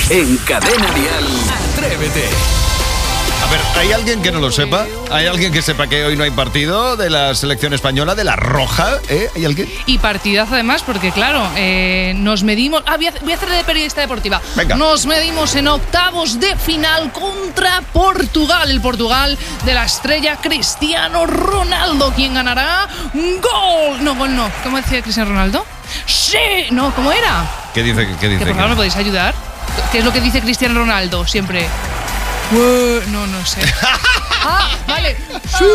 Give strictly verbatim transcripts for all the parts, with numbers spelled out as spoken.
En Cadena Dial, Atrévete. A ver, ¿hay alguien que no lo sepa? ¿Hay alguien que sepa que hoy no hay partido de la selección española, de la Roja? ¿Eh? ¿Hay alguien? Y partidazo además, porque claro, eh, nos medimos... Ah, voy a, voy a hacer de periodista deportiva. Venga. Nos medimos en octavos de final contra Portugal. El Portugal de la estrella Cristiano Ronaldo. ¿Quién ganará? ¡Gol! No, gol no. ¿Cómo decía Cristiano Ronaldo? ¡Sí! No, ¿cómo era? ¿Qué dice? ¿Qué dice? Que por favor, ¿me podéis ayudar? ¿Qué es lo que dice Cristiano Ronaldo siempre? No, no sé. Ah, vale. Sí.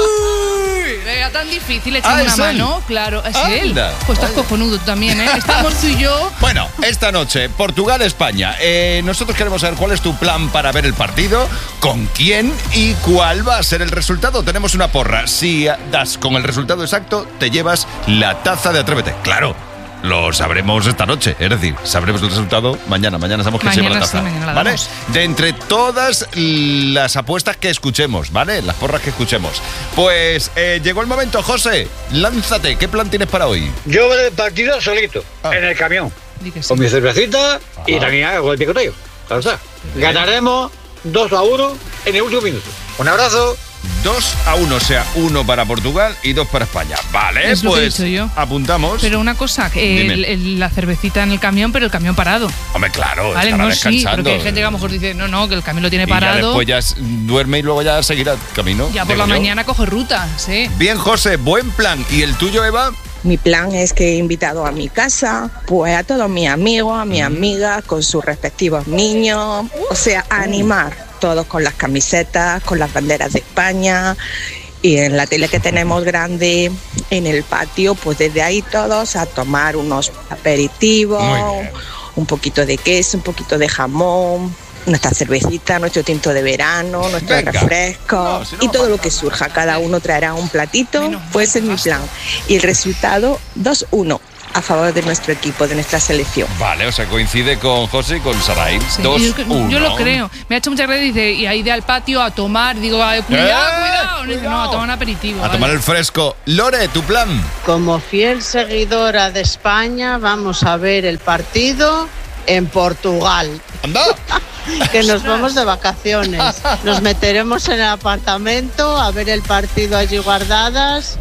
Era tan difícil echar Ah, una ¿es mano. él? Claro, es Anda. él. Pues estás cojonudo también, ¿eh? Estamos tú y yo. Bueno, esta noche, Portugal-España. Eh, nosotros queremos saber cuál es tu plan para ver el partido, con quién y cuál va a ser el resultado. Tenemos una porra. Si das con el resultado exacto, te llevas la taza de Atrévete. Claro. Lo sabremos esta noche, es decir, sabremos el resultado mañana. Mañana sabemos que se lleva la taza, sí, mañana la ¿vale? damos. De entre todas las apuestas que escuchemos, ¿vale? Las porras que escuchemos. Pues eh, llegó el momento, José. Lánzate. ¿Qué plan tienes para hoy? Yo voy de partido solito, Ah. en el camión, Di que sí. con mi cervecita y Ajá. también hago el picoteo. Claro está. Ganaremos dos a uno en el último minuto. Un abrazo. dos a uno, o sea, uno para Portugal y dos para España. Vale, Es lo que he pues dicho yo. apuntamos. Pero una cosa, que Dime. el- el- la cervecita en el camión, pero el camión parado. Hombre, claro, Vale, estará no, sí, descansando. porque hay gente que a lo mejor dice, no, no, que el camión lo tiene y ya parado. después ya s- duerme y luego ya seguirá el camino. Ya por digo la yo. mañana coge ruta, sí. Bien, José, buen plan. ¿Y el tuyo, Eva? Mi plan es que he invitado a mi casa, pues a todos mis amigos, a mis amigas, con sus respectivos niños, o sea, a animar todos con las camisetas, con las banderas de España, y en la tele que tenemos grande en el patio, pues desde ahí todos a tomar unos aperitivos, Muy bien. un poquito de queso, un poquito de jamón, nuestra cervecita, nuestro tinto de verano, nuestro Venga. refresco No, si no y va a todo lo faltar que surja. Cada uno traerá un platito, Menos mal, pues es mi basta. plan. Y el resultado, dos uno a favor de nuestro equipo, de nuestra selección. Vale, o sea, coincide con José y con Saray. Sí, dos yo, uno. yo lo creo. Me ha hecho mucha gracia y dice, y ahí de al patio a tomar. Digo, "Ay, cuidado, ¡Eh! cuidado. Dice, no, a tomar un aperitivo. A vale. tomar el fresco. Lore, tu plan. Como fiel seguidora de España, vamos a ver el partido en Portugal, Anda. que nos vamos de vacaciones. Nos meteremos en el apartamento a ver el partido allí guardadas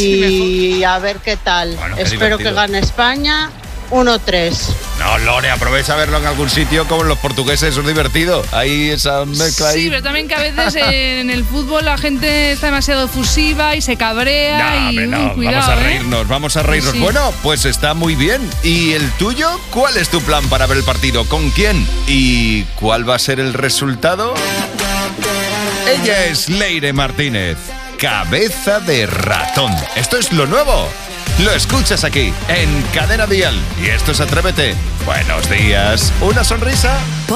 y a ver qué tal. Bueno, qué Espero que divertido. gane España uno tres. No, Lore, aprovecha a verlo en algún sitio como los portugueses, eso es divertido. Ahí esa mezcla ahí. Sí, pero también que a veces en el fútbol la gente está demasiado efusiva y se cabrea. No, y hombre, uy, no, cuidado, vamos a ¿eh? reírnos, vamos a reírnos. Sí. Bueno, pues está muy bien. ¿Y el tuyo? ¿Cuál es tu plan para ver el partido? ¿Con quién? ¿Y cuál va a ser el resultado? Ella es Leire Martínez, cabeza de ratón. Esto es lo nuevo. Lo escuchas aquí, en Cadena Dial. Y esto es Atrévete. Buenos días. ¿Una sonrisa?